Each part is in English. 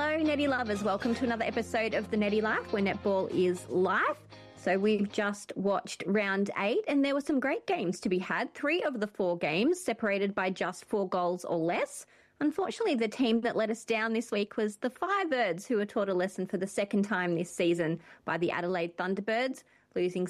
Hello, Netty lovers. Welcome to another episode of The Netty Life, where netball is life. So we've just watched round 8 and there were some great games to be had. 3 of the 4 games separated by just 4 goals or less. Unfortunately, the team that let us down this week was the Firebirds, who were taught a lesson for the second time this season by the Adelaide Thunderbirds, losing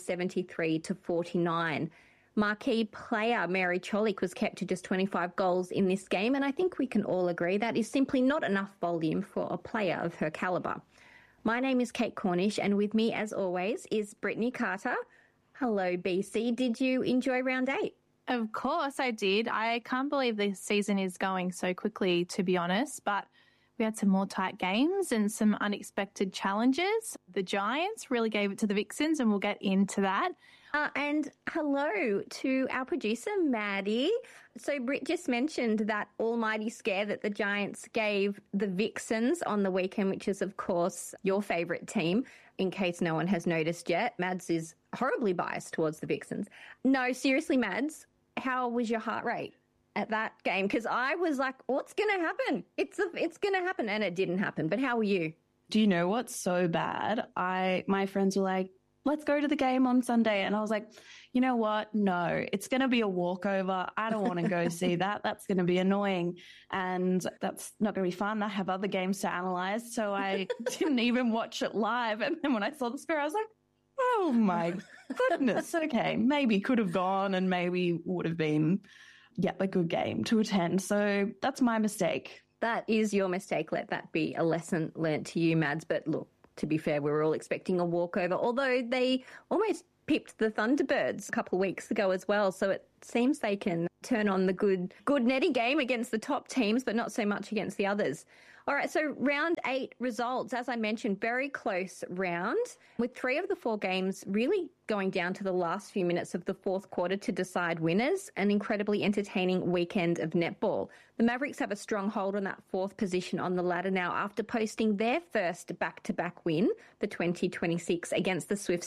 73-49. Marquee player Mary Cholik was kept to just 25 goals in this game, and I think we can all agree that is simply not enough volume for a player of her calibre. My name is Kate Cornish, and with me, as always, is Brittany Carter. Hello, BC. Did you enjoy round 8? Of course I did. I can't believe this season is going so quickly, to be honest, but we had some more tight games and some unexpected challenges. The Giants really gave it to the Vixens, and we'll get into that. And hello to our producer, Maddie. So Britt just mentioned that almighty scare that the Giants gave the Vixens on the weekend, which is, of course, your favourite team, in case no one has noticed yet. Mads is horribly biased towards the Vixens. No, seriously, Mads, how was your heart rate at that game? Because I was like, what's going to happen? It's going to happen, and it didn't happen. But how were you? Do you know what's so bad? My friends were like, let's go to the game on Sunday. And I was like, you know what? No, it's going to be a walkover. I don't want to go see that. That's going to be annoying. And that's not going to be fun. I have other games to analyze. So I didn't even watch it live. And then when I saw the score, I was like, oh my goodness. Okay. Maybe could have gone and maybe would have been, a good game to attend. So that's my mistake. That is your mistake. Let that be a lesson learnt to you, Mads. But look, to be fair, we were all expecting a walkover, although they almost pipped the Thunderbirds a couple of weeks ago as well. So it seems they can turn on the good netty game against the top teams, but not so much against the others. All right, so round 8 results, as I mentioned, very close round, with 3 of the 4 games really going down to the last few minutes of the fourth quarter to decide winners. An incredibly entertaining weekend of netball. The Mavericks have a strong hold on that 4th position on the ladder now after posting their first back-to-back win, the 2026 against the Swifts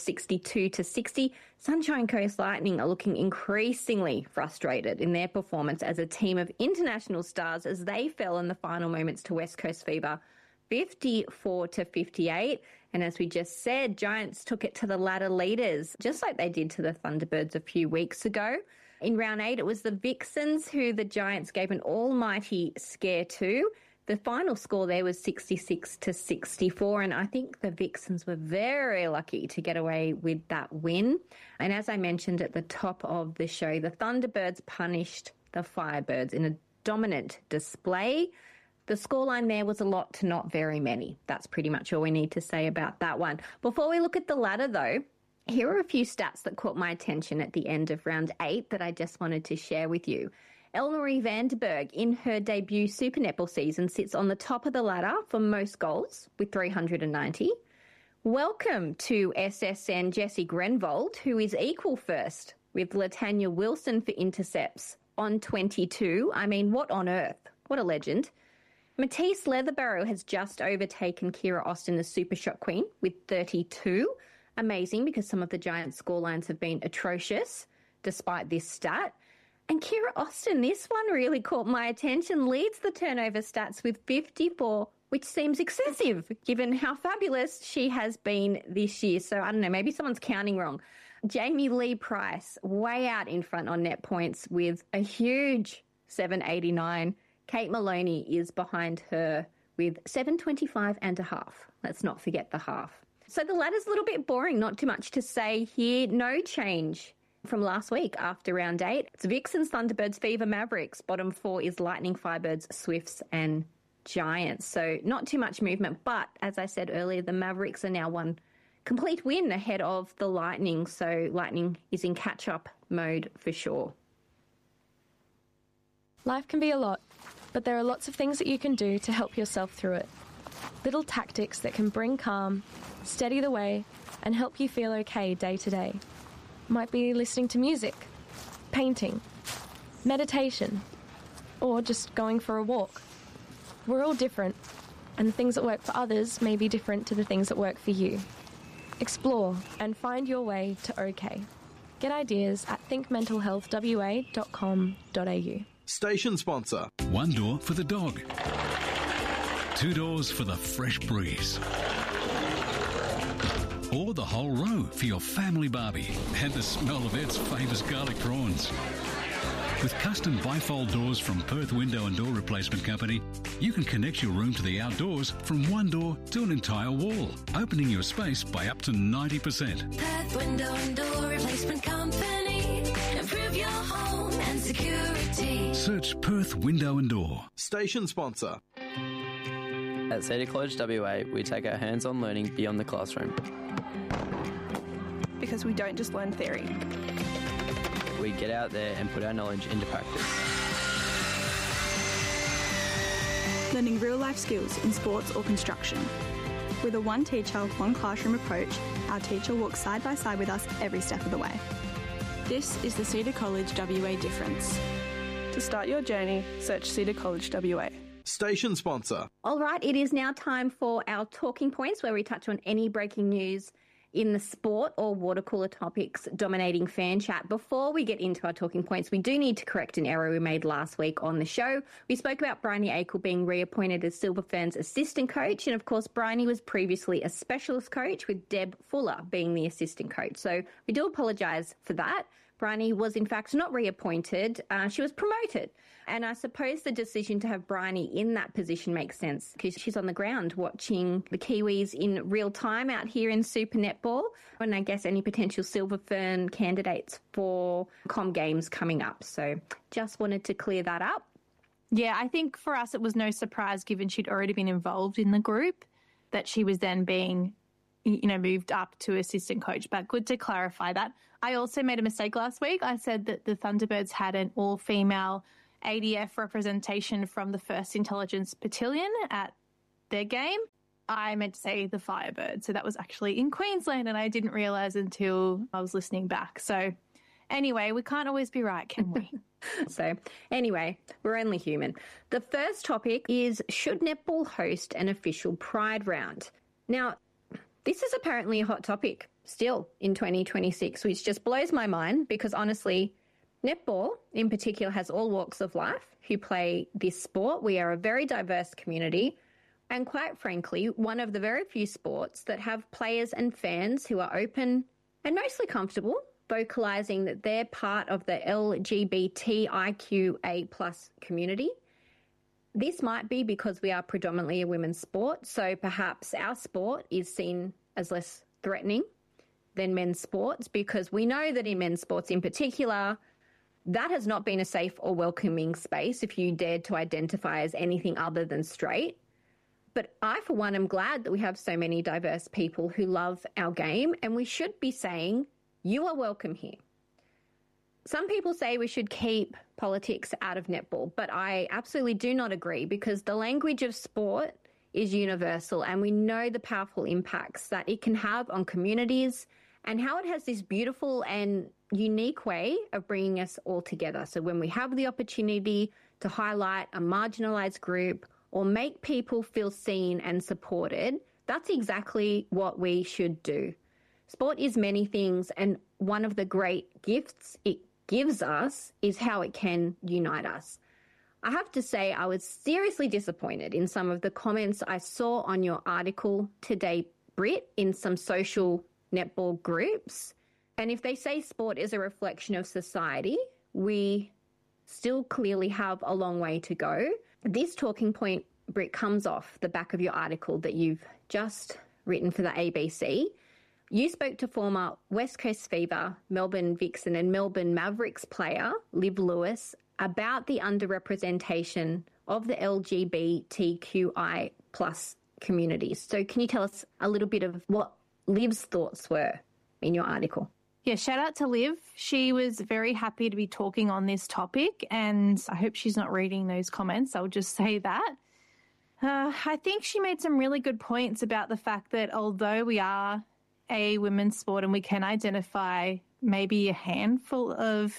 62-60. Sunshine Coast Lightning are looking increasingly frustrated in their performance as a team of international stars as they fell in the final moments to West Coast Fever 54-58. And as we just said, Giants took it to the ladder leaders, just like they did to the Thunderbirds a few weeks ago. In round 8, it was the Vixens who the Giants gave an almighty scare to. The final score there was 66-64, and I think the Vixens were very lucky to get away with that win. And as I mentioned at the top of the show, the Thunderbirds punished the Firebirds in a dominant display. The scoreline there was a lot to not very many. That's pretty much all we need to say about that one. Before we look at the ladder, though, here are a few stats that caught my attention at the end of round 8 that I just wanted to share with you. Elmarie Vandenberg, in her debut Super Netball season, sits on the top of the ladder for most goals with 390. Welcome to SSN Jessie Grenvold, who is equal first with Latanya Wilson for intercepts on 22. I mean, what on earth? What a legend. Matisse Leatherbarrow has just overtaken Kira Austin, the Super Shot Queen, with 32. Amazing, because some of the Giants' scorelines have been atrocious, despite this stat. And Kira Austin, this one really caught my attention, leads the turnover stats with 54, which seems excessive, given how fabulous she has been this year. So, I don't know, maybe someone's counting wrong. Jamie Lee Price, way out in front on net points with a huge 789. Kate Maloney is behind her with 725 and a half. Let's not forget the half. So the ladder's a little bit boring, not too much to say here. No change from last week after round 8. It's Vixens, Thunderbirds, Fever, Mavericks. Bottom 4 is Lightning, Firebirds, Swifts and Giants. So not too much movement. But as I said earlier, the Mavericks are now one complete win ahead of the Lightning. So Lightning is in catch-up mode for sure. Life can be a lot, but there are lots of things that you can do to help yourself through it. Little tactics that can bring calm, steady the way, and help you feel okay day to day. Might be listening to music, painting, meditation, or just going for a walk. We're all different, and the things that work for others may be different to the things that work for you. Explore and find your way to OK. Get ideas at thinkmentalhealthwa.com.au. Station sponsor. One door for the dog. $2 for the fresh breeze. Or the whole row for your family barbie and the smell of Ed's famous garlic prawns. With custom bifold doors from Perth Window and Door Replacement Company, you can connect your room to the outdoors from one door to an entire wall, opening your space by up to 90%. Perth Window and Door Replacement Company. Improve your home and security. Search Perth Window and Door. Station sponsor. At Cedar College WA, we take our hands-on learning beyond the classroom. Because we don't just learn theory. We get out there and put our knowledge into practice. Learning real-life skills in sports or construction. With a one teacher, one classroom approach, our teacher walks side by side with us every step of the way. This is the Cedar College WA difference. To start your journey, search Cedar College WA. Station sponsor. All right, it is now time for our talking points where we touch on any breaking news in the sport or water cooler topics dominating fan chat. Before we get into our talking points, we do need to correct an error we made last week on the show. We spoke about Bryony Akel being reappointed as Silver Ferns assistant coach, and of course Bryony was previously a specialist coach with Deb Fuller being the assistant coach. So we do apologise for that. Bryony was in fact not reappointed, she was promoted. And I suppose the decision to have Bryony in that position makes sense because she's on the ground watching the Kiwis in real time out here in Super Netball. And I guess any potential Silver Fern candidates for Com Games coming up. So just wanted to clear that up. Yeah, I think for us it was no surprise given she'd already been involved in the group that she was then being, moved up to assistant coach. But good to clarify that. I also made a mistake last week. I said that the Thunderbirds had an all-female ADF representation from the 1st Intelligence Battalion at their game. I meant to say the Firebirds. So that was actually in Queensland and I didn't realise until I was listening back. So anyway, we can't always be right, can we? So anyway, we're only human. The first topic is, should netball host an official Pride round? Now, this is apparently a hot topic still in 2026, which just blows my mind because honestly, netball in particular has all walks of life who play this sport. We are a very diverse community and quite frankly, one of the very few sports that have players and fans who are open and mostly comfortable vocalising that they're part of the LGBTIQA+ community. This might be because we are predominantly a women's sport, so perhaps our sport is seen as less threatening than men's sports because we know that in men's sports in particular, that has not been a safe or welcoming space if you dared to identify as anything other than straight. But I, for one, am glad that we have so many diverse people who love our game, and we should be saying, you are welcome here. Some people say we should keep politics out of netball, but I absolutely do not agree because the language of sport is universal and we know the powerful impacts that it can have on communities and how it has this beautiful and unique way of bringing us all together. So when we have the opportunity to highlight a marginalised group or make people feel seen and supported, that's exactly what we should do. Sport is many things, and one of the great gifts it gives us is how it can unite us. I have to say I was seriously disappointed in some of the comments I saw on your article today, Britt, in some social netball groups. And if they say sport is a reflection of society, we still clearly have a long way to go. This talking point, Britt, comes off the back of your article that you've just written for the ABC. You spoke to former West Coast Fever, Melbourne Vixen and Melbourne Mavericks player Liv Lewis about the underrepresentation of the LGBTQI+ communities. So can you tell us a little bit of what Liv's thoughts were in your article? Yeah, shout out to Liv. She was very happy to be talking on this topic, and I hope she's not reading those comments. I'll just say that. I think she made some really good points about the fact that although we are a women's sport and we can identify maybe a handful of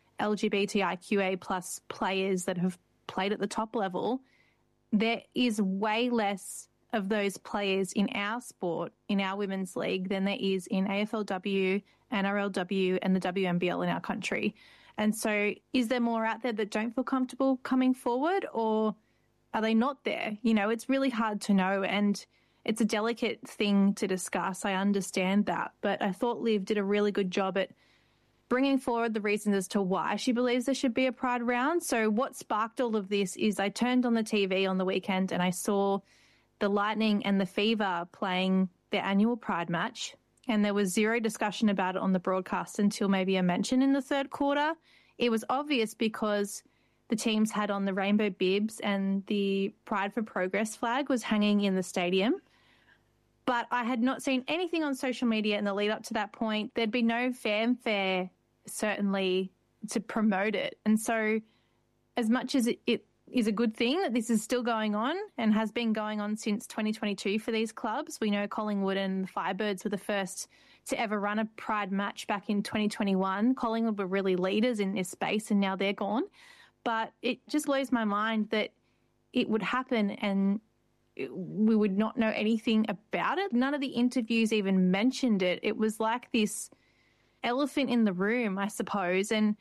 LGBTIQA+ players that have played at the top level, there is way less of those players in our sport, in our women's league, than there is in AFLW, NRLW and the WNBL in our country. And so is there more out there that don't feel comfortable coming forward, or Are they not there? You know, it's really hard to know, and it's a delicate thing to discuss. I understand that. But I thought Liv did a really good job at bringing forward the reasons as to why she believes there should be a Pride round. So what sparked all of this is I turned on the TV on the weekend and I saw the Lightning and the Fever playing their annual Pride match, and there was zero discussion about it on the broadcast until maybe a mention in the third quarter. It was obvious because the teams had on the rainbow bibs and the Pride for Progress flag was hanging in the stadium. But I had not seen anything on social media in the lead up to that point. There'd be no fanfare, certainly, to promote it. And so as much as it is a good thing that this is still going on and has been going on since 2022 for these clubs, we know Collingwood and the Firebirds were the first to ever run a Pride match back in 2021. Collingwood were really leaders in this space and now they're gone. But it just blows my mind that it would happen and we would not know anything about it. None of the interviews even mentioned it. It was like this elephant in the room, I suppose. And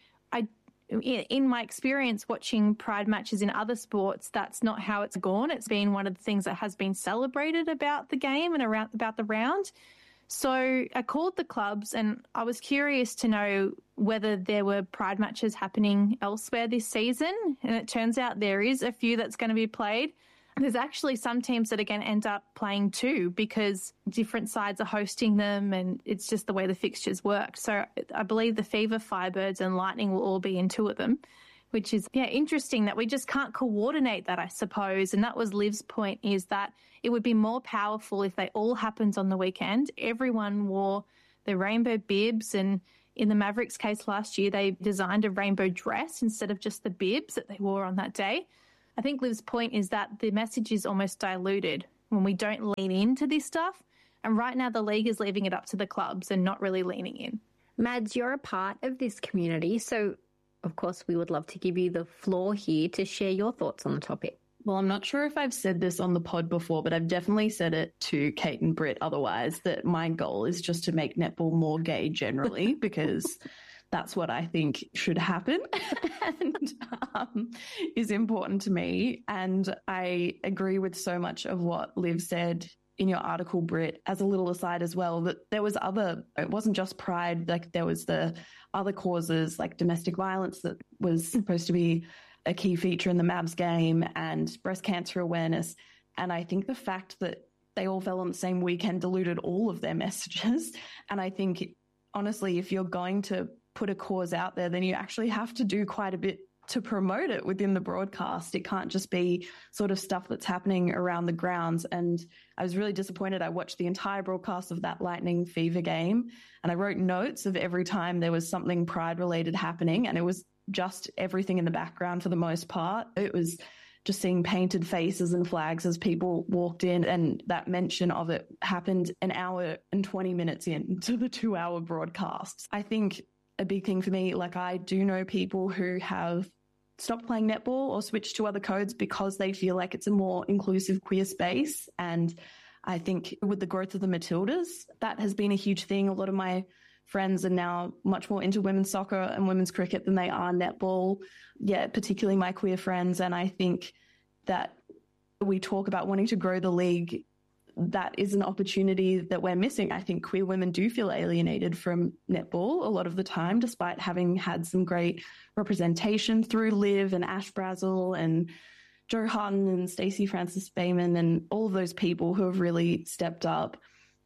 in my experience watching Pride matches in other sports, that's not how it's gone. It's been one of the things that has been celebrated about the game and about the round. So I called the clubs and I was curious to know whether there were Pride matches happening elsewhere this season. And it turns out there is a few that's going to be played. There's actually some teams that are going to end up playing too because different sides are hosting them and it's just the way the fixtures work. So I believe the Fever, Firebirds and Lightning will all be in two of them, which is interesting that we just can't coordinate that, I suppose. And that was Liv's point, is that it would be more powerful if they all happened on the weekend. Everyone wore the rainbow bibs, and in the Mavericks case last year, they designed a rainbow dress instead of just the bibs that they wore on that day. I think Liv's point is that the message is almost diluted when we don't lean into this stuff. And right now the league is leaving it up to the clubs and not really leaning in. Mads, you're a part of this community, so of course we would love to give you the floor here to share your thoughts on the topic. Well, I'm not sure if I've said this on the pod before, but I've definitely said it to Kate and Britt otherwise, that my goal is just to make netball more gay generally because that's what I think should happen and is important to me. And I agree with so much of what Liv said in your article, Britt, as a little aside as well, that there was it wasn't just Pride, like there was the other causes like domestic violence that was supposed to be a key feature in the Mavs game and breast cancer awareness. And I think the fact that they all fell on the same weekend diluted all of their messages. And I think, honestly, if you're going to put a cause out there, then you actually have to do quite a bit to promote it within the broadcast. It can't just be sort of stuff that's happening around the grounds. And I was really disappointed. I watched the entire broadcast of that Lightning Fever game and I wrote notes of every time there was something Pride related happening, and it was just everything in the background for the most part. It was just seeing painted faces and flags as people walked in, and that mention of it happened an hour and 20 minutes into the 2-hour broadcast. I think a big thing for me, like I do know people who have stopped playing netball or switched to other codes because they feel like it's a more inclusive queer space. And I think with the growth of the Matildas, that has been a huge thing. A lot of my friends are now much more into women's soccer and women's cricket than they are netball. Yeah, particularly my queer friends. And I think that we talk about wanting to grow the league. That is an opportunity that we're missing. I think queer women do feel alienated from netball a lot of the time, despite having had some great representation through Liv and Ash Brazel and Jo Harten and Stacey Francis Bayman and all of those people who have really stepped up.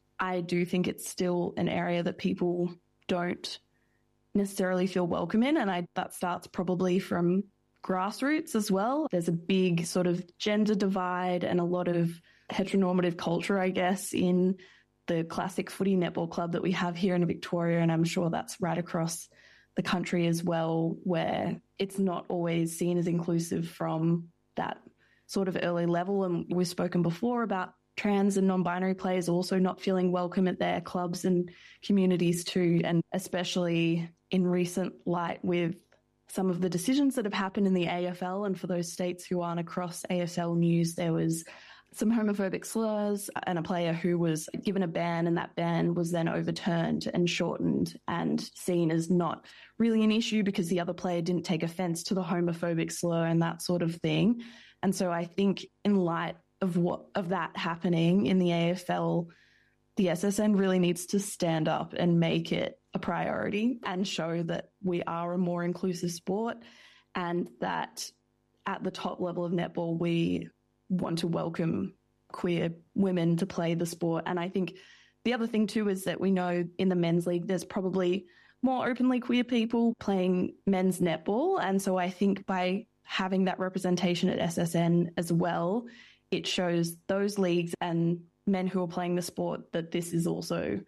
I do think it's still an area that people don't necessarily feel welcome in, and that starts probably from grassroots as well. There's a big sort of gender divide and a lot of heteronormative culture, I guess, in the classic footy netball club that we have here in Victoria, and I'm sure that's right across the country as well, where it's not always seen as inclusive from that sort of early level. And we've spoken before about trans and non-binary players also not feeling welcome at their clubs and communities too, and especially in recent light with some of the decisions that have happened in the AFL. And for those states who aren't across AFL news, there was some homophobic slurs and a player who was given a ban, and that ban was then overturned and shortened and seen as not really an issue because the other player didn't take offense to the homophobic slur and that sort of thing. And so I think in light of that happening in the AFL, the SSN really needs to stand up and make it a priority and show that we are a more inclusive sport, and that at the top level of netball, we want to welcome queer women to play the sport. And I think the other thing too is that we know in the men's league, there's probably more openly queer people playing men's netball. And so I think by having that representation at SSN as well, it shows those leagues and men who are playing the sport that this is also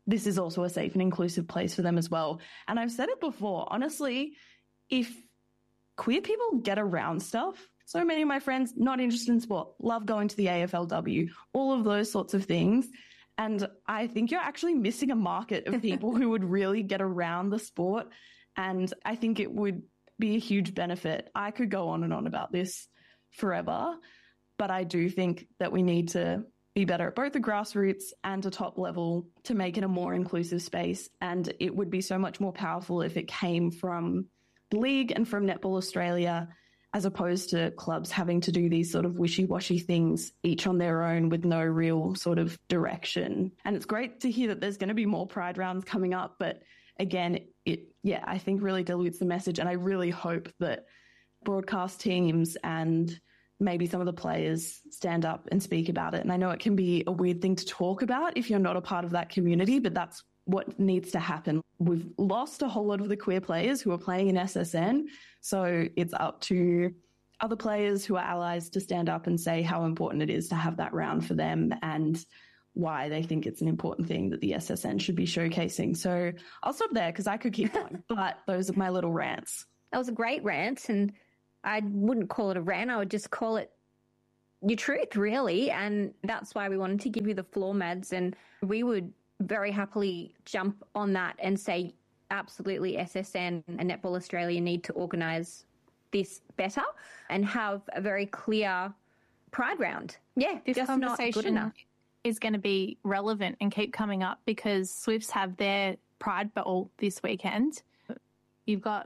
a safe and inclusive place for them as well. And I've said it before, honestly, if queer people get around stuff, so many of my friends not interested in sport, love going to the AFLW, all of those sorts of things. And I think you're actually missing a market of people who would really get around the sport. And I think it would be a huge benefit. I could go on and on about this forever, but I do think that we need to be better at both the grassroots and the top level to make it a more inclusive space. And it would be so much more powerful if it came from the league and from Netball Australia, as opposed to clubs having to do these sort of wishy-washy things each on their own with no real sort of direction. And it's great to hear that there's going to be more Pride rounds coming up, but again, I think really dilutes the message. And I really hope that broadcast teams and maybe some of the players stand up and speak about it. And I know it can be a weird thing to talk about if you're not a part of that community, but that's what needs to happen. We've lost a whole lot of the queer players who are playing in SSN, so it's up to other players who are allies to stand up and say how important it is to have that round for them and why they think it's an important thing that the SSN should be showcasing. So I'll stop there because I could keep going, but those are my little rants. That was a great rant, and I wouldn't call it a rant. I would just call it your truth, really. And that's why we wanted to give you the floor, Mads, and we would very happily jump on that and say absolutely SSN and Netball Australia need to organise this better and have a very clear Pride round. Yeah, this just conversation not good enough. Is going to be relevant and keep coming up because Swifts have their Pride Bowl this weekend. You've got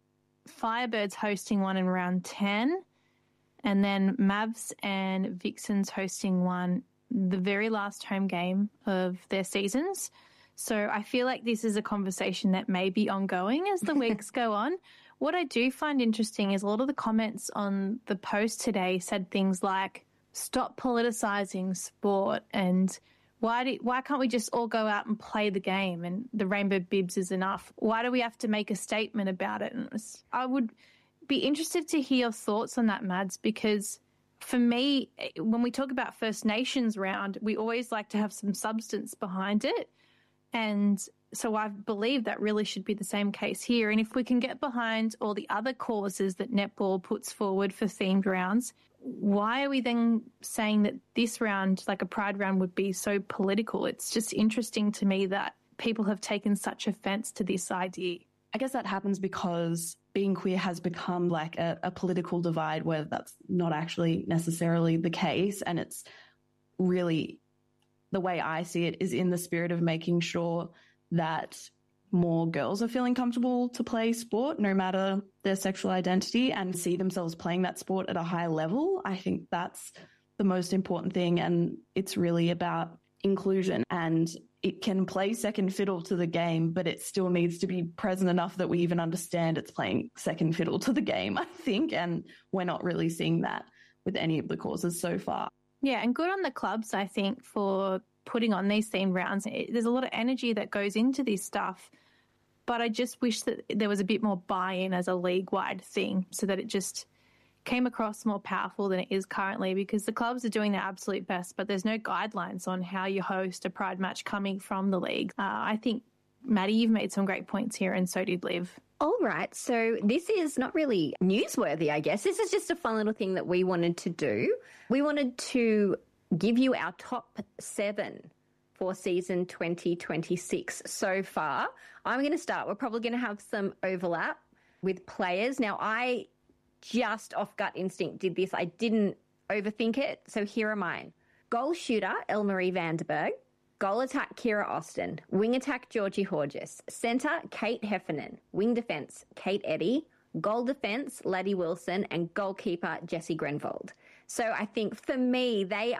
Firebirds hosting one in round 10, and then Mavs and Vixens hosting one the very last home game of their seasons. So I feel like this is a conversation that may be ongoing as the weeks go on. What I do find interesting is a lot of the comments on the post today said things like, stop politicizing sport and why can't we just all go out and play the game and the rainbow bibs is enough? Why do we have to make a statement about it? And I would be interested to hear your thoughts on that, Mads, because for me, when we talk about First Nations round, we always like to have some substance behind it. And so I believe that really should be the same case here. And if we can get behind all the other causes that netball puts forward for themed rounds, why are we then saying that this round, like a Pride round, would be so political? It's just interesting to me that people have taken such offence to this idea. I guess that happens because being queer has become like a political divide where that's not actually necessarily the case. And it's really, the way I see it is in the spirit of making sure that more girls are feeling comfortable to play sport, no matter their sexual identity, and see themselves playing that sport at a high level. I think that's the most important thing. And it's really about inclusion, and it can play second fiddle to the game, but it still needs to be present enough that we even understand it's playing second fiddle to the game, I think. And we're not really seeing that with any of the causes so far. Yeah, and good on the clubs, I think, for putting on these themed rounds. There's a lot of energy that goes into this stuff, but I just wish that there was a bit more buy-in as a league-wide thing so that it just came across more powerful than it is currently, because the clubs are doing their absolute best, but there's no guidelines on how you host a Pride match coming from the league. I think, Maddie, you've made some great points here, and so did Liv. All right, so this is not really newsworthy, I guess. This is just a fun little thing that we wanted to do. We wanted to give you our top 7 for season 2026 so far. I'm going to start. We're probably going to have some overlap with players. Now, I just off gut instinct did this. I didn't overthink it, so here are mine. Goal shooter, Elmarie Vandenberg. Goal attack, Kira Austin. Wing attack, Georgie Horgis. Centre, Kate Heffernan. Wing defence, Kate Eddy. goal defence, Laddie Wilson, and goalkeeper, Jessie Grenvold. So I think for me, they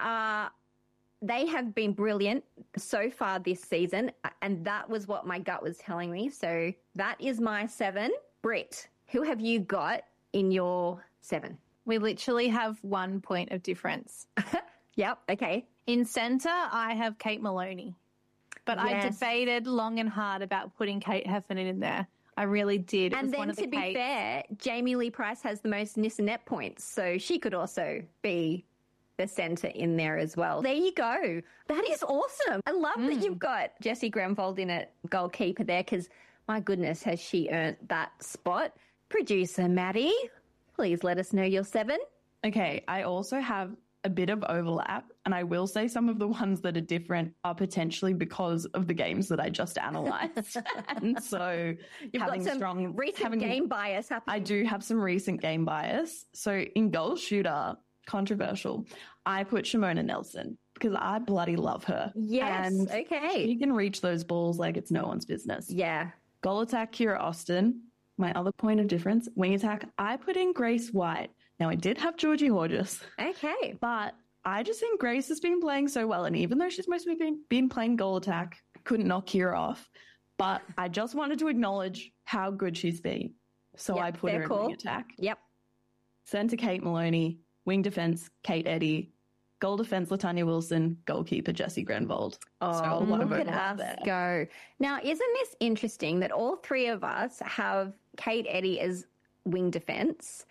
have been brilliant so far this season, and that was what my gut was telling me. So that is my 7. Britt, who have you got in your 7? We literally have 1 point of difference. Yep, okay. In centre, I have Kate Maloney. But I debated long and hard about putting Kate Heffernan in there. I really did. And then, to be fair, Jamie Lee Price has the most Nissanet points, so she could also be the centre in there as well. There you go. That is awesome. I love that you've got Jessie Grenvold in at goalkeeper there, because, my goodness, has she earned that spot. Producer Maddie, please let us know your 7. Okay, I also have a bit of overlap, and I will say some of the ones that are different are potentially because of the games that I just analysed. And so you've got some recent game bias happening. I do have some recent game bias. So in goal shooter, controversial, I put Shimona Nelson because I bloody love her. Yes, and okay. She can reach those balls like it's no one's business. Yeah. Goal attack, Kira Austin. My other point of difference, wing attack, I put in Grace White. Now, I did have Georgie Hodges. Okay. But I just think Grace has been playing so well. And even though she's mostly been playing goal attack, couldn't knock Kira off. But I just wanted to acknowledge how good she's been. So I put her in wing attack. Yep. Centre, Kate Maloney. Wing defence, Kate Eddy. Goal defence, Latanya Wilson. Goalkeeper, Jessie Grenvold. Oh, so a lot look at us go. Now, isn't this interesting that all three of us have Kate Eddy as wing defence?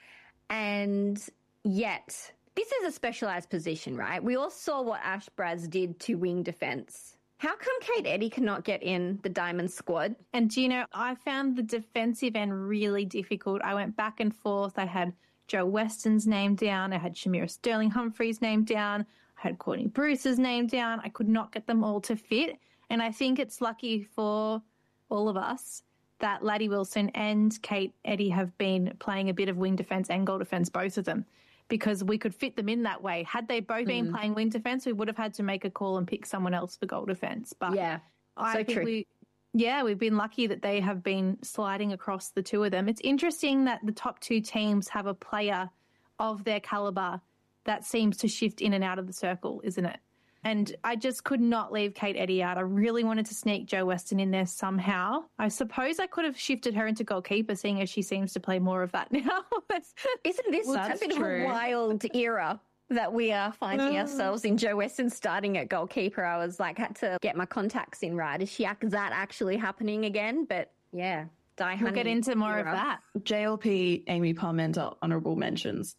And yet, this is a specialised position, right? We all saw what Ash Braz did to wing defence. How come Kate Eddy cannot get in the Diamond squad? And, you know, I found the defensive end really difficult. I went back and forth. I had Joe Weston's name down. I had Shamira Sterling-Humphrey's name down. I had Courtney Bruce's name down. I could not get them all to fit. And I think it's lucky for all of us that Laddie Wilson and Kate Eddy have been playing a bit of wing defence and goal defence, both of them, because we could fit them in that way. Had they both been playing wing defence, we would have had to make a call and pick someone else for goal defence. But I think we've been lucky that they have been sliding across the two of them. It's interesting that the top two teams have a player of their calibre that seems to shift in and out of the circle, isn't it? And I just could not leave Kate Eddy out. I really wanted to sneak Jo Weston in there somehow. I suppose I could have shifted her into goalkeeper, seeing as she seems to play more of that now. Isn't this a bit of a wild era that we are finding ourselves in? Jo Weston starting at goalkeeper. I was like, had to get my contacts in right. Is that actually happening again? But yeah. We'll get into more of that. JLP, Amy Parmenter, honourable mentions.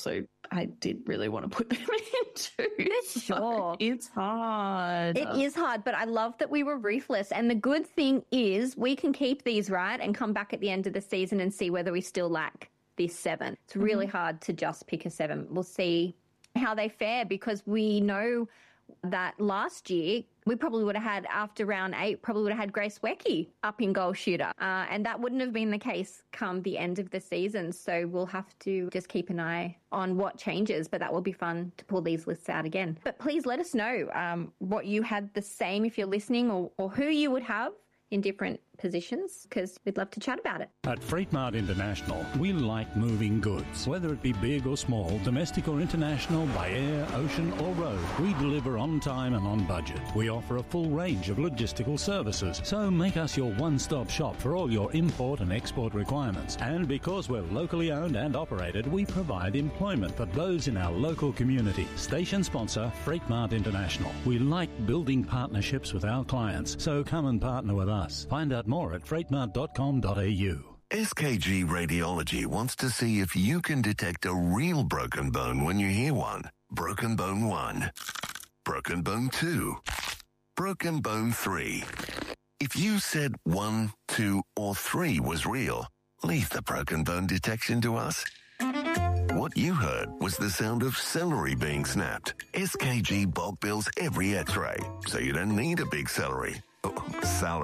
I did really want to put them in too. Sure. It's hard. It is hard, but I love that we were ruthless. And the good thing is we can keep these right and come back at the end of the season and see whether we still lack this 7. It's really hard to just pick a 7. We'll see how they fare, because we know that last year we probably would have had, after round 8, Grace Wecky up in goal shooter. And that wouldn't have been the case come the end of the season. So we'll have to just keep an eye on what changes, but that will be fun to pull these lists out again. But please let us know what you had the same if you're listening, or who you would have in different positions, because we'd love to chat about it. At Freight Mart International, we like moving goods. Whether it be big or small, domestic or international, by air, ocean or road, we deliver on time and on budget. We offer a full range of logistical services, so make us your one-stop shop for all your import and export requirements. And because we're locally owned and operated, we provide employment for those in our local community. Station sponsor, Freight Mart International. We like building partnerships with our clients, so come and partner with us. Find out more at freightmart.com.au. SKG Radiology wants to see if you can detect a real broken bone when you hear one. Broken bone 1. Broken bone 2. Broken bone 3. If you said 1, 2, or 3 was real, leave the broken bone detection to us. What you heard was the sound of celery being snapped. SKG bulk bills every x-ray, so you don't need a big salary.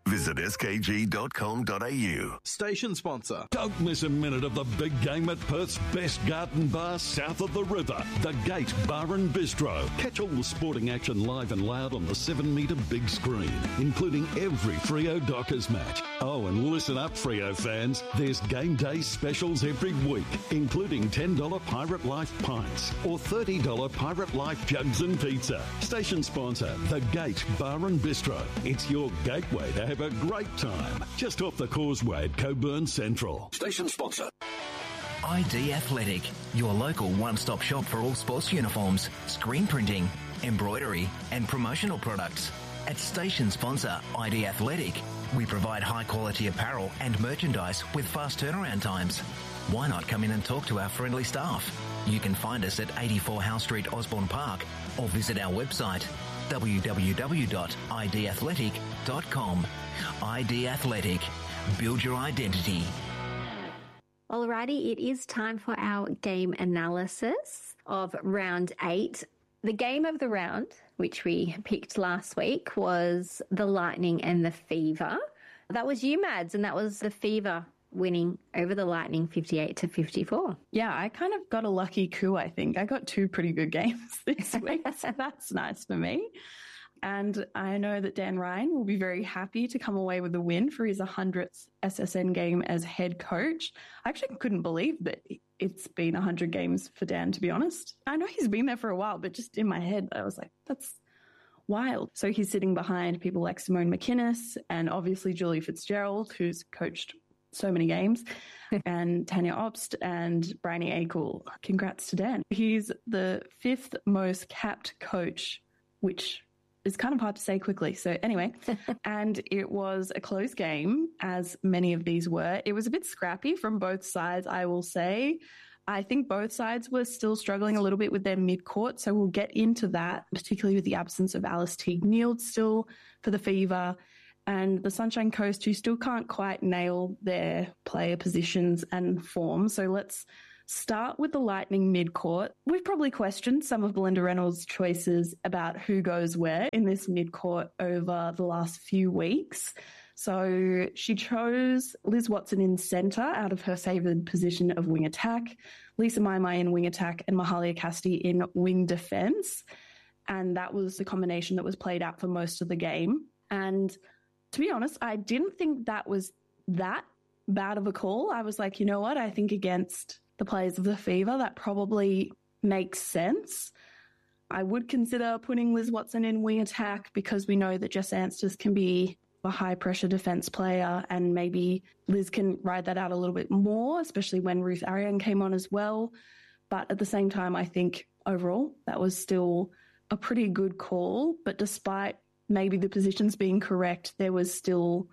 Visit skg.com.au. Station sponsor. Don't miss a minute of the big game at Perth's best garden bar south of the river, The Gate Bar and Bistro. Catch all the sporting action live and loud on the 7-metre big screen, including every Freo Dockers match. Oh, and listen up, Freo fans. There's game day specials every week, including $10 Pirate Life pints or $30 Pirate Life jugs and pizza. Station sponsor, The Gate Bar and Bistro. It's your gateway to have a great time. Just off the causeway at Coburn Central. Station sponsor. ID Athletic, your local one-stop shop for all sports uniforms, screen printing, embroidery and promotional products. At station sponsor ID Athletic, we provide high-quality apparel and merchandise with fast turnaround times. Why not come in and talk to our friendly staff? You can find us at 84 Howe Street, Osborne Park, or visit our website www.idathletic.com. ID Athletic. Build your identity. Alrighty, it is time for our game analysis of round 8. The game of the round, which we picked last week, was the Lightning and the Fever. That was you, Mads, and that was the Fever winning over the Lightning 58-54. Yeah, I kind of got a lucky coup, I think. I got 2 pretty good games this week, so that's nice for me. And I know that Dan Ryan will be very happy to come away with a win for his 100th SSN game as head coach. I actually couldn't believe that it's been 100 games for Dan, to be honest. I know he's been there for a while, but just in my head, I was like, that's wild. So he's sitting behind people like Simone McInnes and obviously Julie Fitzgerald, who's coached so many games, and Tanya Obst and Bryony Akel. Congrats to Dan. He's the 5th most capped coach, which is kind of hard to say quickly. So anyway, and it was a close game, as many of these were. It was a bit scrappy from both sides, I will say. I think both sides were still struggling a little bit with their mid-court, so we'll get into that, particularly with the absence of Alice Teague-Neeld still for the Fever, and the Sunshine Coast, who still can't quite nail their player positions and form. So let's start with the Lightning mid-court. We've probably questioned some of Belinda Reynolds' choices about who goes where in this mid-court over the last few weeks. So she chose Liz Watson in centre out of her favoured position of wing attack, Lisa Maimai in wing attack, and Mahalia Cassidy in wing defence. And that was the combination that was played out for most of the game. And to be honest, I didn't think that was that bad of a call. I was like, you know what? I think against the players of the Fever, that probably makes sense. I would consider putting Liz Watson in wing attack because we know that Jess Ansters can be a high-pressure defence player, and maybe Liz can ride that out a little bit more, especially when Ruth Ariane came on as well. But at the same time, I think overall that was still a pretty good call. But despite maybe the positions being correct, there was still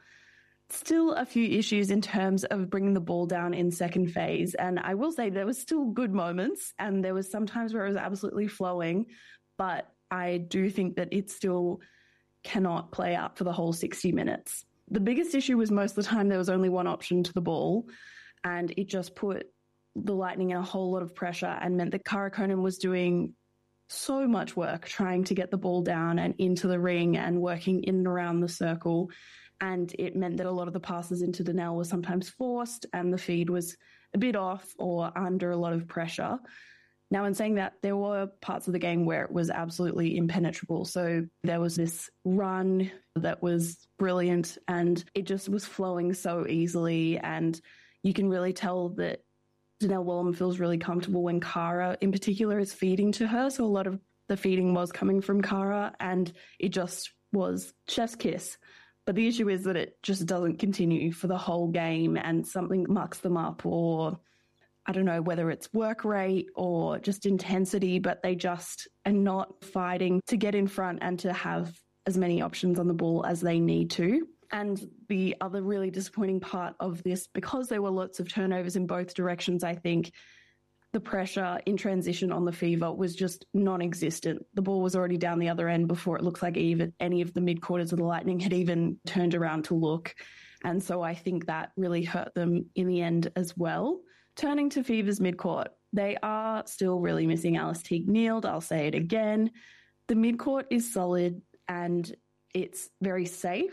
a few issues in terms of bringing the ball down in second phase. And I will say there was still good moments, and there was some times where it was absolutely flowing, but I do think that it still cannot play out for the whole 60 minutes. The biggest issue was most of the time there was only one option to the ball, and it just put the Lightning in a whole lot of pressure and meant that Cara Conan was doing so much work trying to get the ball down and into the ring and working in and around the circle. And it meant that a lot of the passes into Donnell were sometimes forced and the feed was a bit off or under a lot of pressure. Now, in saying that, there were parts of the game where it was absolutely impenetrable. So there was this run that was brilliant and it just was flowing so easily. And you can really tell that Donnell Wallam feels really comfortable when Cara, in particular, is feeding to her. So a lot of the feeding was coming from Cara, and it just was chef's kiss. But the issue is that it just doesn't continue for the whole game, and something mucks them up, or I don't know whether it's work rate or just intensity, but they just are not fighting to get in front and to have as many options on the ball as they need to. And the other really disappointing part of this, because there were lots of turnovers in both directions, I think the pressure in transition on the Fever was just non-existent. The ball was already down the other end before it looks like even any of the mid-quarters of the Lightning had even turned around to look. And so I think that really hurt them in the end as well. Turning to Fever's mid-court, they are still really missing Alice Teague-Neeld. I'll say it again. The mid-court is solid and it's very safe,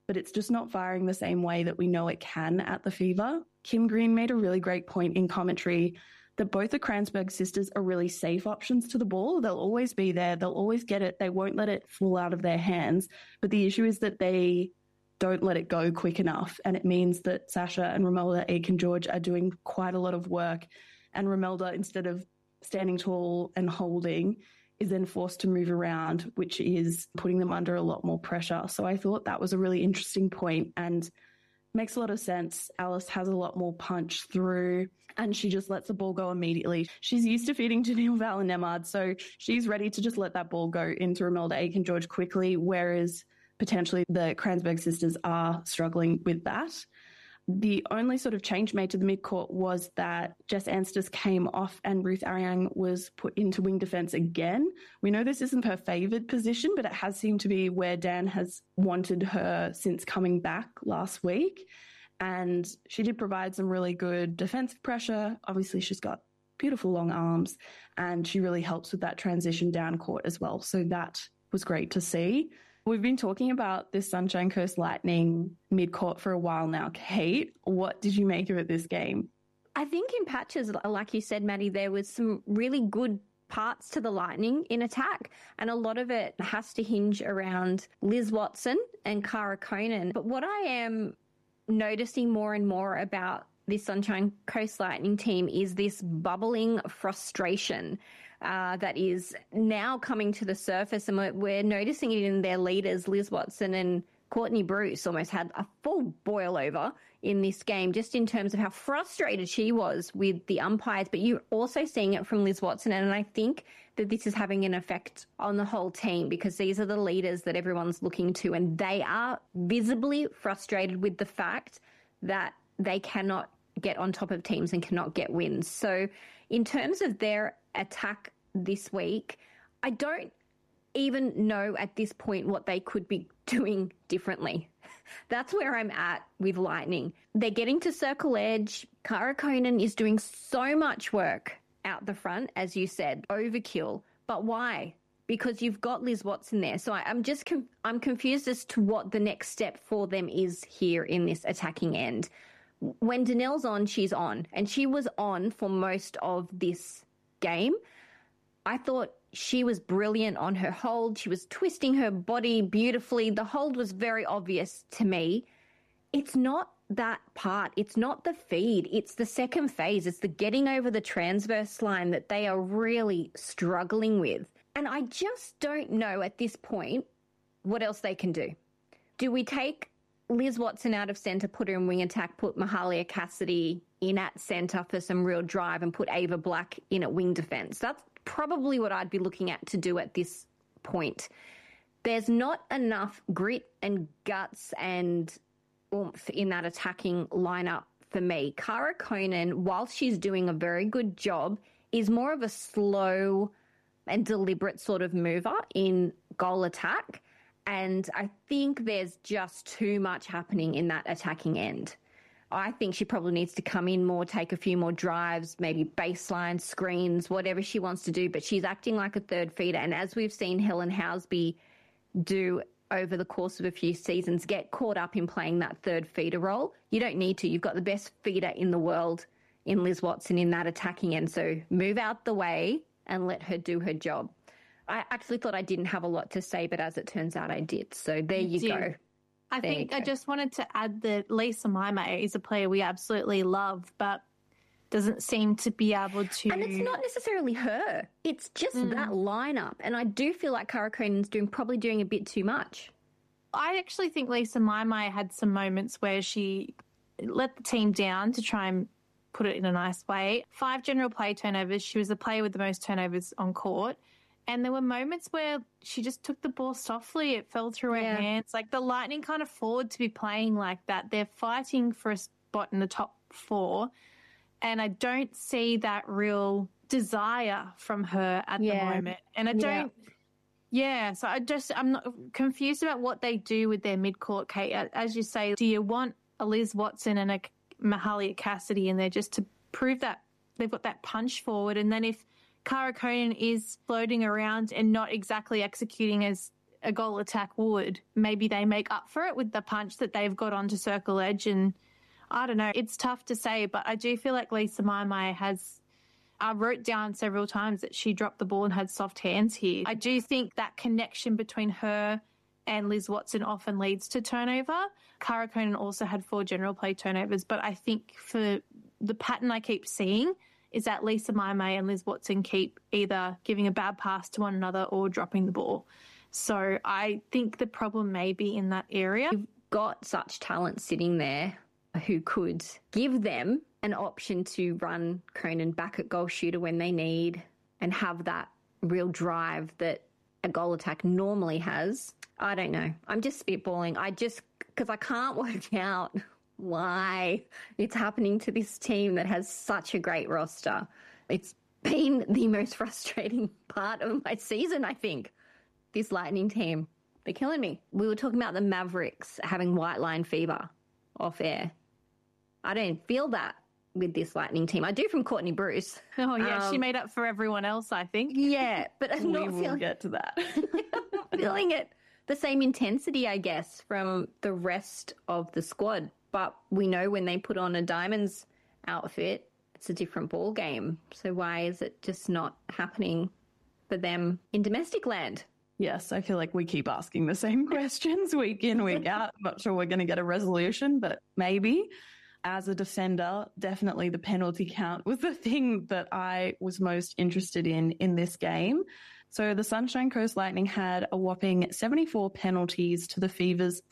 but it's just not firing the same way that we know it can at the Fever. Kim Green made a really great point in commentary that both the Kranzberg sisters are really safe options to the ball. They'll always be there. They'll always get it. They won't let it fall out of their hands. But the issue is that they don't let it go quick enough. And it means that Sasha and Romelda Aiken-George are doing quite a lot of work. And Romelda, instead of standing tall and holding, is then forced to move around, which is putting them under a lot more pressure. So I thought that was a really interesting point and makes a lot of sense. Alice has a lot more punch through and she just lets the ball go immediately. She's used to feeding to Neil Val-Nemard, so she's ready to just let that ball go into Romelda Aiken-George quickly, whereas potentially the Kranzberg sisters are struggling with that. The only sort of change made to the midcourt was that Jess Anstis came off and Ruth Ariang was put into wing defence again. We know this isn't her favoured position, but it has seemed to be where Dan has wanted her since coming back last week. And she did provide some really good defensive pressure. Obviously, she's got beautiful long arms and she really helps with that transition down court as well. So that was great to see. We've been talking about this Sunshine Coast Lightning midcourt for a while now. Kate, what did you make of it this game? I think in patches, like you said, Maddie, there was some really good parts to the Lightning in attack, and a lot of it has to hinge around Liz Watson and Cara Conan. But what I am noticing more and more about this Sunshine Coast Lightning team is this bubbling frustration that is now coming to the surface, and we're noticing it in their leaders. Liz Watson and Courtney Bruce almost had a full boil over in this game, just in terms of how frustrated she was with the umpires. But you're also seeing it from Liz Watson, and I think that this is having an effect on the whole team because these are the leaders that everyone's looking to, and they are visibly frustrated with the fact that they cannot get on top of teams and cannot get wins. So in terms of their attack this week, I don't even know at this point what they could be doing differently. That's where I'm at with Lightning. They're getting to circle edge. Cara Conan is doing so much work out the front, as you said, overkill. But why? Because you've got Liz Watson there. So I'm confused as to what the next step for them is here in this attacking end. When Danelle's on, she's on. And she was on for most of this game. I thought she was brilliant on her hold. She was twisting her body beautifully. The hold was very obvious to me. It's not that part. It's not the feed. It's the second phase. It's the getting over the transverse line that they are really struggling with. And I just don't know at this point what else they can do. Do we take Liz Watson out of centre, put her in wing attack, put Mahalia Cassidy in at centre for some real drive and put Ava Black in at wing defence? That's probably what I'd be looking at to do at this point. There's not enough grit and guts and oomph in that attacking lineup for me. Cara Conan, while she's doing a very good job, is more of a slow and deliberate sort of mover in goal attack. And I think there's just too much happening in that attacking end. I think she probably needs to come in more, take a few more drives, maybe baseline, screens, whatever she wants to do. But she's acting like a third feeder. And as we've seen Helen Housby do over the course of a few seasons, get caught up in playing that third feeder role. You don't need to. You've got the best feeder in the world in Liz Watson in that attacking end. So move out the way and let her do her job. I actually thought I didn't have a lot to say, but as it turns out, I did. So there you go. I think I just wanted to add that Lisa Maimai is a player we absolutely love, but doesn't seem to be able to... And it's not necessarily her. It's just that lineup. And I do feel like Cara Conan's probably doing a bit too much. I actually think Lisa Maimai had some moments where she let the team down, to try and put it in a nice way. 5 general play turnovers. She was the player with the most turnovers on court. And there were moments where she just took the ball softly. It fell through her hands. Like, the Lightning can't afford to be playing like that. They're fighting for a spot in the top 4. And I don't see that real desire from her at the moment. And I don't... Yeah, so I'm not confused about what they do with their midcourt, Kate. As you say, do you want a Liz Watson and a Mahalia Cassidy in there just to prove that they've got that punch forward? And then if Cara Conan is floating around and not exactly executing as a goal attack would. Maybe they make up for it with the punch that they've got onto circle edge, and I don't know. It's tough to say, but I do feel like Lisa Mai has... I wrote down several times that she dropped the ball and had soft hands here. I do think that connection between her and Liz Watson often leads to turnover. Cara Conan also had 4 general play turnovers, but I think for the pattern I keep seeing is that Lisa Mai and Liz Watson keep either giving a bad pass to one another or dropping the ball. So I think the problem may be in that area. You've got such talent sitting there who could give them an option to run Conan back at goal shooter when they need and have that real drive that a goal attack normally has. I don't know. I'm just spitballing. Because I can't work out why it's happening to this team that has such a great roster. It's been the most frustrating part of my season, I think. This Lightning team, they're killing me. We were talking about the Mavericks having white line fever off air. I don't feel that with this Lightning team. I do from Courtney Bruce. Oh, yeah, she made up for everyone else, I think. Yeah, but I'm not we'll get to that. feeling it the same intensity, I guess, from the rest of the squad. But we know when they put on a Diamonds outfit, it's a different ball game. So why is it just not happening for them in domestic land? Yes, I feel like we keep asking the same questions week in, week out. I'm not sure we're going to get a resolution, but maybe. As a defender, definitely the penalty count was the thing that I was most interested in this game. So the Sunshine Coast Lightning had a whopping 74 penalties to the Fever's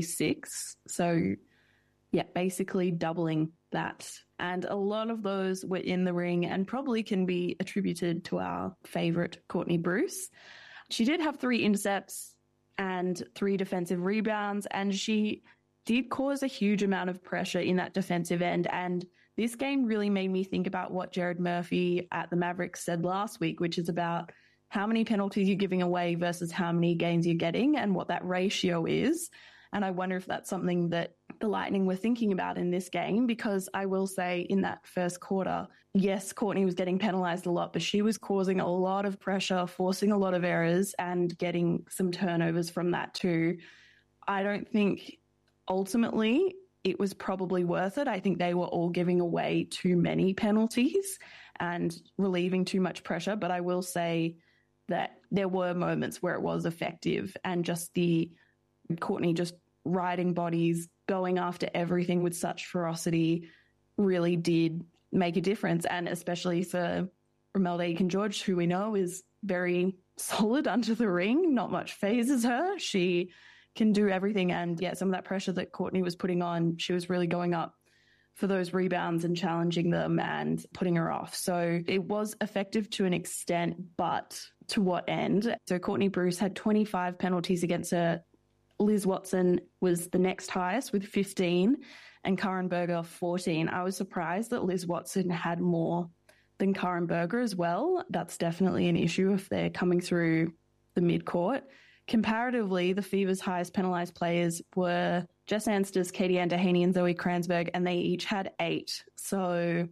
46. So, yeah, basically doubling that. And a lot of those were in the ring and probably can be attributed to our favourite Courtney Bruce. She did have 3 intercepts and 3 defensive rebounds, and she did cause a huge amount of pressure in that defensive end. And this game really made me think about what Jared Murphy at the Mavericks said last week, which is about how many penalties you're giving away versus how many gains you're getting and what that ratio is. And I wonder if that's something that the Lightning were thinking about in this game, because I will say in that first quarter, yes, Courtney was getting penalised a lot, but she was causing a lot of pressure, forcing a lot of errors and getting some turnovers from that too. I don't think ultimately it was probably worth it. I think they were all giving away too many penalties and relieving too much pressure. But I will say that there were moments where it was effective, and just the Courtney just riding bodies, going after everything with such ferocity really did make a difference. And especially for Imelda Eakin-George, who we know is very solid under the ring, not much phases her. She can do everything. And yeah, some of that pressure that Courtney was putting on, she was really going up for those rebounds and challenging them and putting her off. So it was effective to an extent, but to what end? So Courtney Bruce had 25 penalties against her. Liz Watson was the next highest with 15 and Karen Berger 14. I was surprised that Liz Watson had more than Karen Berger as well. That's definitely an issue if they're coming through the midcourt. Comparatively, the Fever's highest penalised players were Jess Ansters, Katie-Ann Dehaney and Zoe Kranzberg, and they each had 8. So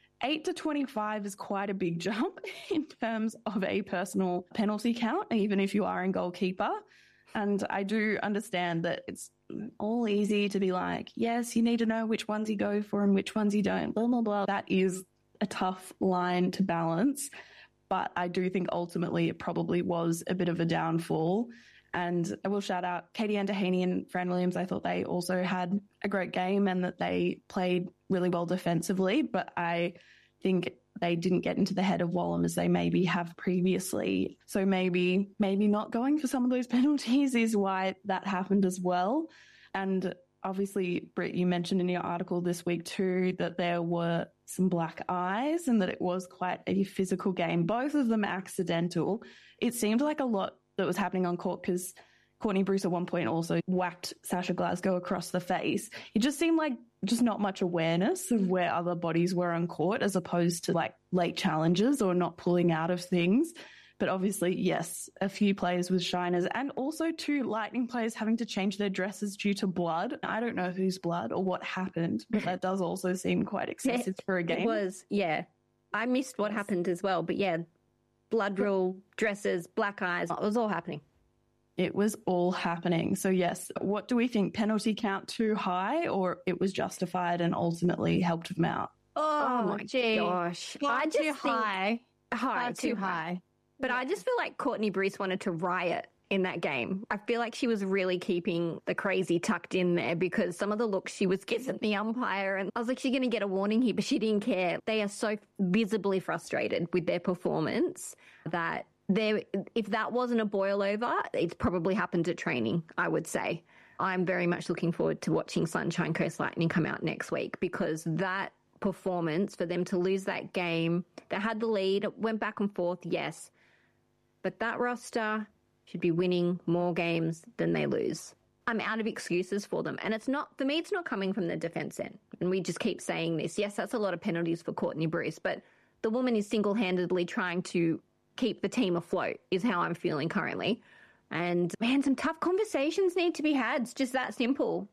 8 to 25 is quite a big jump in terms of a personal penalty count, even if you are in goalkeeper. And I do understand that it's all easy to be like, yes, you need to know which ones you go for and which ones you don't, blah, blah, blah. That is a tough line to balance. But I do think ultimately it probably was a bit of a downfall. And I will shout out Katie-Ann Dehaney and Fran Williams. I thought they also had a great game and that they played really well defensively. But I think they didn't get into the head of Wallam as they maybe have previously. So maybe not going for some of those penalties is why that happened as well. And obviously, Britt, you mentioned in your article this week too that there were some black eyes and that it was quite a physical game, both of them accidental. It seemed like a lot that was happening on court because Courtney Bruce at one point also whacked Sasha Glasgow across the face. It just seemed like just not much awareness of where other bodies were on court as opposed to like late challenges or not pulling out of things. But obviously, yes, a few players with shiners and also 2 Lightning players having to change their dresses due to blood. I don't know whose blood or what happened, but that does also seem quite excessive for a game. It was, yeah. I missed what happened as well, but yeah, blood rule, dresses, black eyes, it was all happening. It was all happening. So yes, what do we think? Penalty count too high, or it was justified and ultimately helped them out? Oh my gosh. I just too high. Too high. But I just feel like Courtney Bruce wanted to riot in that game. I feel like she was really keeping the crazy tucked in there because some of the looks she was giving the umpire, and I was like, she's going to get a warning here, but she didn't care. They are so visibly frustrated with their performance that if that wasn't a boil over, it's probably happened at training, I would say. I'm very much looking forward to watching Sunshine Coast Lightning come out next week because that performance, for them to lose that game, they had the lead, it went back and forth, yes, but that roster should be winning more games than they lose. I'm out of excuses for them. And it's not, for me, it's not coming from the defence end. And we just keep saying this. Yes, that's a lot of penalties for Courtney Bruce, but the woman is single-handedly trying to keep the team afloat, is how I'm feeling currently. And man, some tough conversations need to be had. It's just that simple.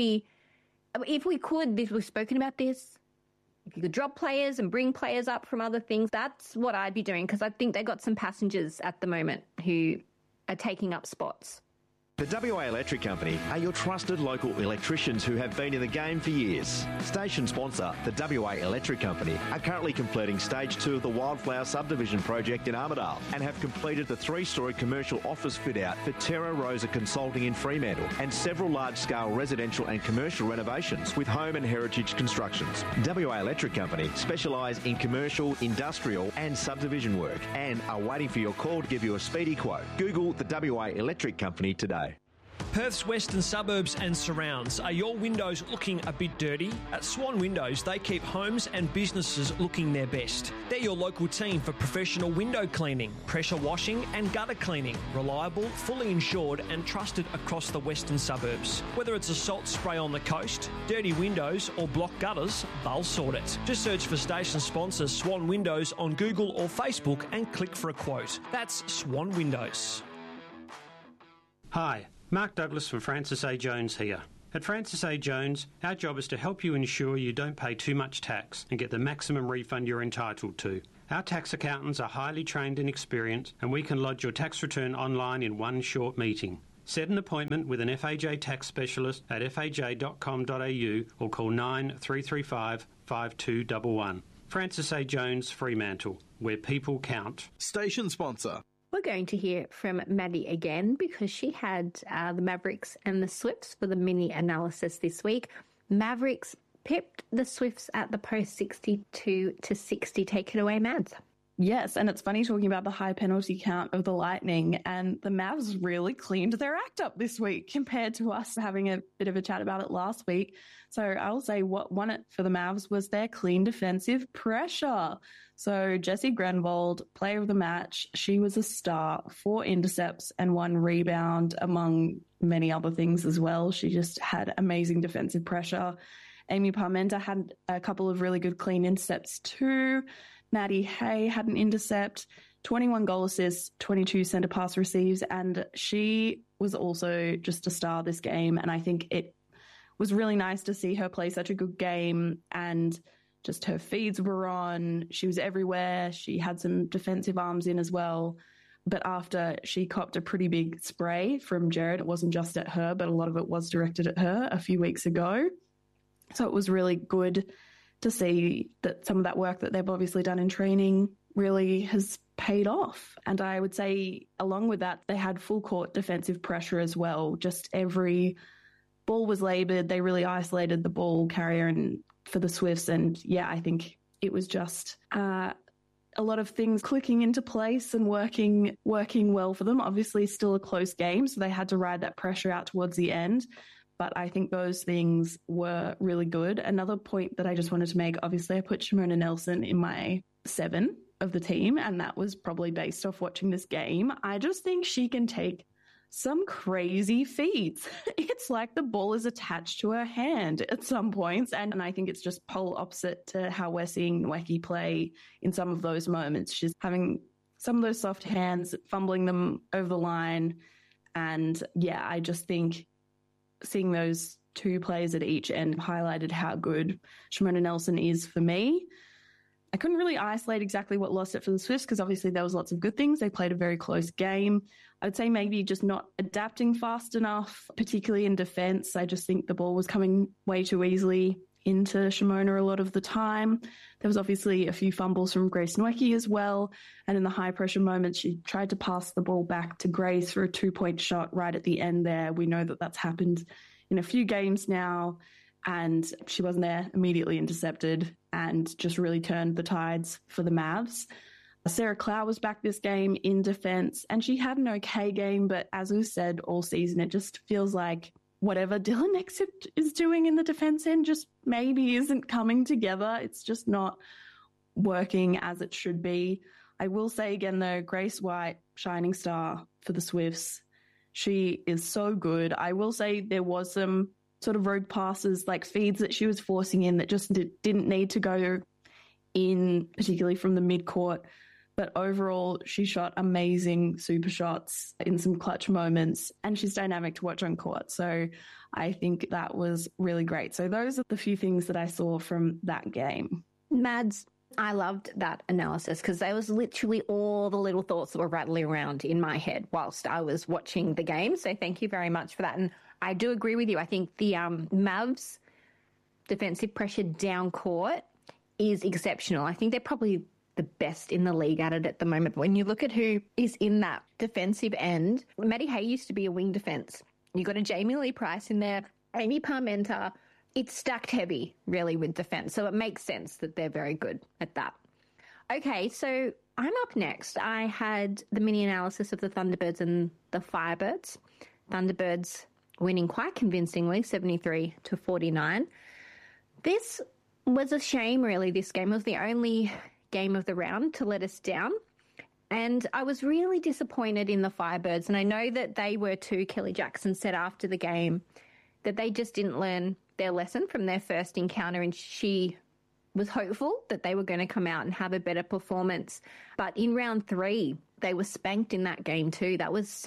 If we could, we've spoken about this, if you could drop players and bring players up from other things, that's what I'd be doing, because I think they got some passengers at the moment who are taking up spots. The WA Electric Company are your trusted local electricians who have been in the game for years. Station sponsor, the WA Electric Company, are currently completing Stage 2 of the Wildflower Subdivision project in Armidale and have completed the 3-storey commercial office fit-out for Terra Rosa Consulting in Fremantle and several large-scale residential and commercial renovations with home and heritage constructions. WA Electric Company specialise in commercial, industrial and subdivision work and are waiting for your call to give you a speedy quote. Google the WA Electric Company today. Perth's western suburbs and surrounds. Are your windows looking a bit dirty? At Swan Windows, they keep homes and businesses looking their best. They're your local team for professional window cleaning, pressure washing and gutter cleaning. Reliable, fully insured and trusted across the western suburbs. Whether it's a salt spray on the coast, dirty windows or blocked gutters, they'll sort it. Just search for station sponsor Swan Windows on Google or Facebook and click for a quote. That's Swan Windows. Hi, Mark Douglas from Francis A. Jones here. At Francis A. Jones, our job is to help you ensure you don't pay too much tax and get the maximum refund you're entitled to. Our tax accountants are highly trained and experienced, and we can lodge your tax return online in one short meeting. Set an appointment with an FAJ tax specialist at faj.com.au or call 9335 5211. Francis A. Jones, Fremantle, where people count. Station sponsor. We're going to hear from Maddie again because she had the Mavericks and the Swifts for the mini analysis this week. Mavericks pipped the Swifts at the post 62-60. Take it away, Mads. Yes, and it's funny talking about the high penalty count of the Lightning, and the Mavs really cleaned their act up this week compared to us having a bit of a chat about it last week. So I'll say what won it for the Mavs was their clean defensive pressure. So Jessie Grenvold, player of the match, she was a star, 4 intercepts and 1 rebound, among many other things as well. She just had amazing defensive pressure. Amy Parmenter had a couple of really good clean intercepts too. Maddie Hay had an intercept, 21 goal assists, 22 centre pass receives, and she was also just a star this game. And I think it was really nice to see her play such a good game, and just her feeds were on. She was everywhere. She had some defensive arms in as well. But after she copped a pretty big spray from Jared, it wasn't just at her, but a lot of it was directed at her a few weeks ago. So it was really good to see that some of that work that they've obviously done in training really has paid off. And I would say along with that, they had full court defensive pressure as well. Just every ball was laboured. They really isolated the ball carrier and for the Swifts. And yeah, I think it was just a lot of things clicking into place and working well for them. Obviously still a close game, so they had to ride that pressure out towards the end. But I think those things were really good. Another point that I just wanted to make, obviously I put Shimona Nelson in my 7 of the team, and that was probably based off watching this game. I just think she can take some crazy feeds. It's like the ball is attached to her hand at some points, and I think it's just polar opposite to how we're seeing Nweki play in some of those moments. She's having some of those soft hands, fumbling them over the line, and yeah, I just think seeing those 2 players at each end highlighted how good Shimona Nelson is for me. I couldn't really isolate exactly what lost it for the Swifts because obviously there was lots of good things. They played a very close game. I would say maybe just not adapting fast enough, particularly in defence. I just think the ball was coming way too easily into Shimona a lot of the time. There was obviously a few fumbles from Grace Nweke as well. And in the high pressure moments, she tried to pass the ball back to Grace for a 2-point shot right at the end there. We know that that's happened in a few games now. And she wasn't there, immediately intercepted, and just really turned the tides for the Mavs. Sarah Clow was back this game in defence, and she had an okay game, but as we've said all season, it just feels like whatever Dylan Exit is doing in the defence end just maybe isn't coming together. It's just not working as it should be. I will say again, though, Grace White, shining star for the Swifts. She is so good. I will say there was some sort of rogue passes, like feeds that she was forcing in that just didn't need to go in, particularly from the midcourt. But overall, she shot amazing super shots in some clutch moments, and she's dynamic to watch on court. So I think that was really great. So those are the few things that I saw from that game. Mads, I loved that analysis because there was literally all the little thoughts that were rattling around in my head whilst I was watching the game. So thank you very much for that. And I do agree with you. I think the Mavs defensive pressure down court is exceptional. I think they're probably the best in the league at it at the moment. But when you look at who is in that defensive end, Maddie Hay used to be a wing defense. You got a Jamie Lee Price in there, Amy Parmenter. It's stacked heavy, really, with defense. So it makes sense that they're very good at that. Okay, so I'm up next. I had the mini analysis of the Thunderbirds and the Firebirds. Thunderbirds winning quite convincingly, 73-49. This was a shame, really, this game. It was the only game of the round to let us down. And I was really disappointed in the Firebirds. And I know that they were too. Kelly Jackson said after the game that they just didn't learn their lesson from their first encounter. And she was hopeful that they were going to come out and have a better performance. But in round 3, they were spanked in that game too. That was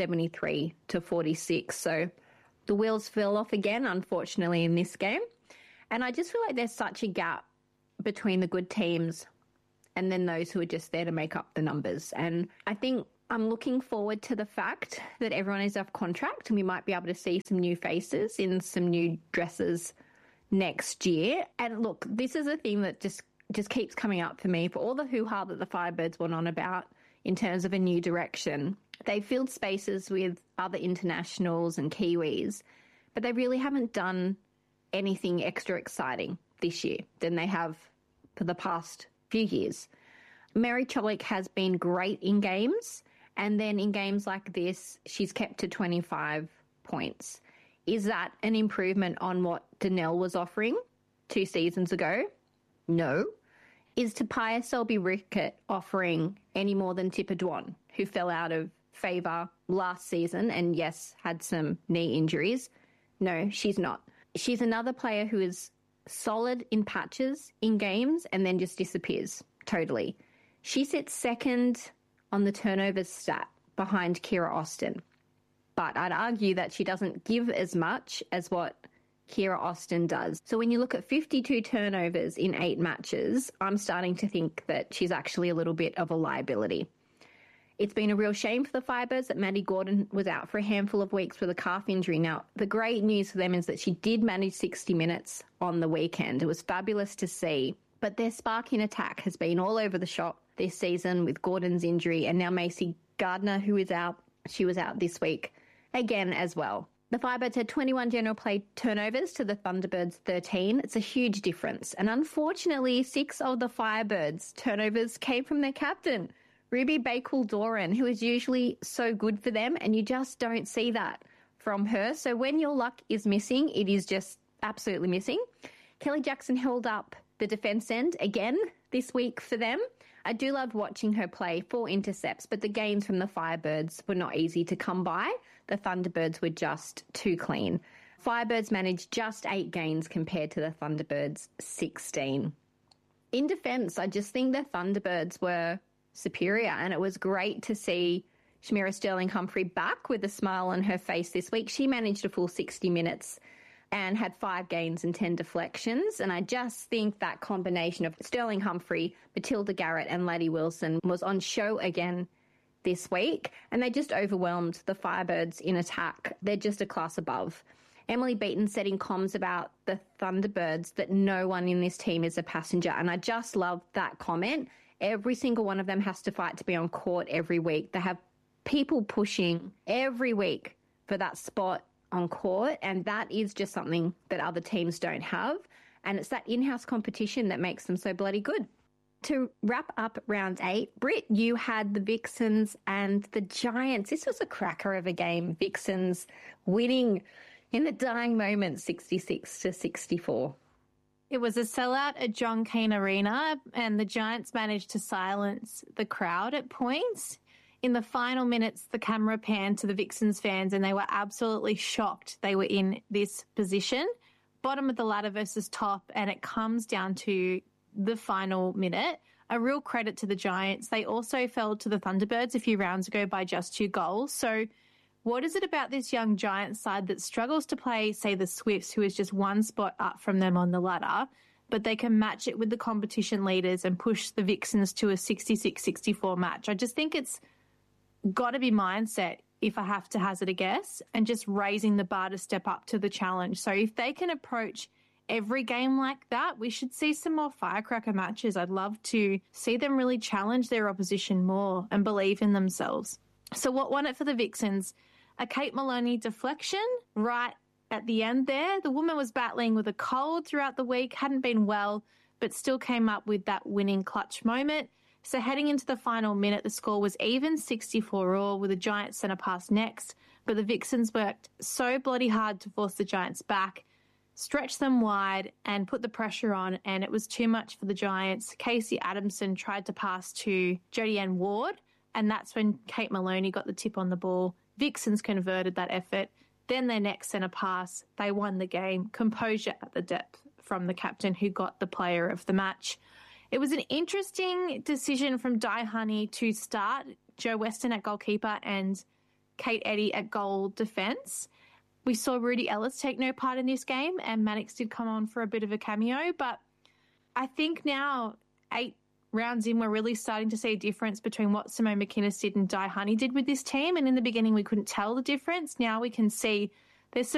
73-46. So the wheels fell off again, unfortunately, in this game. And I just feel like there's such a gap between the good teams and then those who are just there to make up the numbers. And I think I'm looking forward to the fact that everyone is off contract and we might be able to see some new faces in some new dresses next year. And look, this is a thing that just keeps coming up for me. For all the hoo-ha that the Firebirds went on about in terms of a new direction, they filled spaces with other internationals and Kiwis, but they really haven't done anything extra exciting this year than they have for the past few years. Mary Cholik has been great in games, and then in games like this, she's kept to 25 points. Is that an improvement on what Danelle was offering 2 seasons ago? No. Is Tapia Selby-Rickett offering any more than Tipper Dwan, who fell out of favour last season and, yes, had some knee injuries? No, she's not. She's another player who is solid in patches in games and then just disappears totally. She sits second on the turnovers stat behind Kira Austin. But I'd argue that she doesn't give as much as what Kira Austin does. So when you look at 52 turnovers in 8 matches, I'm starting to think that she's actually a little bit of a liability. It's been a real shame for the Firebirds that Maddie Gordon was out for a handful of weeks with a calf injury. Now, the great news for them is that she did manage 60 minutes on the weekend. It was fabulous to see. But their spark in attack has been all over the shop this season with Gordon's injury, and now Macy Gardner, who is out. She was out this week again as well. The Firebirds had 21 general play turnovers to the Thunderbirds' 13. It's a huge difference. And unfortunately, 6 of the Firebirds' turnovers came from their captain, Ruby Bakewell-Doran, who is usually so good for them, and you just don't see that from her. So when your luck is missing, it is just absolutely missing. Kelly Jackson held up the defence end again this week for them. I do love watching her play, 4 intercepts, but the gains from the Firebirds were not easy to come by. The Thunderbirds were just too clean. Firebirds managed just 8 gains compared to the Thunderbirds' 16. In defence, I just think the Thunderbirds were superior, and it was great to see Shamira Sterling-Humphrey back with a smile on her face this week. She managed a full 60 minutes and had 5 gains and 10 deflections. And I just think that combination of Sterling Humphrey, Matilda Garrett and Laddie Wilson was on show again this week, and they just overwhelmed the Firebirds in attack. They're just a class above. Emily Beaton said in comms about the Thunderbirds that no one in this team is a passenger, and I just love that comment. Every single one of them has to fight to be on court every week. They have people pushing every week for that spot on court, and that is just something that other teams don't have, and it's that in-house competition that makes them so bloody good. To wrap up round 8, Britt, you had the Vixens and the Giants. This was a cracker of a game. Vixens winning in the dying moment 66-64. It was a sellout at John Cain Arena, and the Giants managed to silence the crowd at points. In the final minutes, the camera panned to the Vixens fans and they were absolutely shocked they were in this position. Bottom of the ladder versus top, and it comes down to the final minute. A real credit to the Giants. They also fell to the Thunderbirds a few rounds ago by just 2 goals. So what is it about this young Giants side that struggles to play, say, the Swifts, who is just 1 spot up from them on the ladder, but they can match it with the competition leaders and push the Vixens to a 66-64 match? I just think it's got to be mindset, if I have to hazard a guess, and just raising the bar to step up to the challenge. So if they can approach every game like that, we should see some more firecracker matches. I'd love to see them really challenge their opposition more and believe in themselves. So what won it for the Vixens? A Kate Maloney deflection right at the end there. The woman was battling with a cold throughout the week, hadn't been well, but still came up with that winning clutch moment. So heading into the final minute, the score was even 64-all with a Giants centre pass next, but the Vixens worked so bloody hard to force the Giants back, stretch them wide and put the pressure on, and it was too much for the Giants. Casey Adamson tried to pass to Jodie-Ann Ward, and that's when Kate Maloney got the tip on the ball. Vixens converted that effort. Then their next centre pass, they won the game. Composure at the depth from the captain, who got the player of the match. It was an interesting decision from Di Honey to start Jo Weston at goalkeeper and Kate Eddy at goal defence. We saw Rudy Ellis take no part in this game, and Mannix did come on for a bit of a cameo, but I think now, 8 rounds in, we're really starting to see a difference between what Simone McInnes did and Di Honey did with this team, and in the beginning we couldn't tell the difference. Now we can see there's some